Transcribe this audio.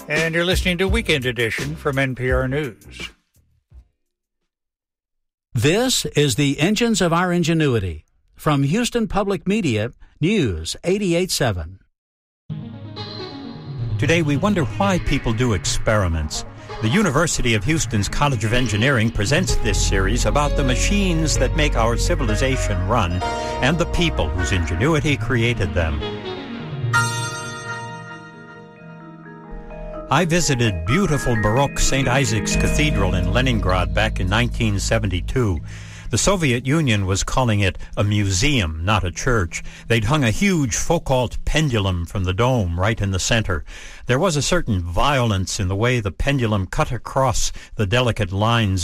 And you're listening to Weekend Edition from NPR News. This is the Engines of Our Ingenuity from Houston Public Media, News 88.7. Today we wonder why people do experiments. The University of Houston's College of Engineering presents this series about the machines that make our civilization run and the people whose ingenuity created them. I visited beautiful Baroque St. Isaac's Cathedral in Leningrad back in 1972. The Soviet Union was calling it a museum, not a church. They'd hung a huge Foucault pendulum from the dome right in the center. There was a certain violence in the way the pendulum cut across the delicate lines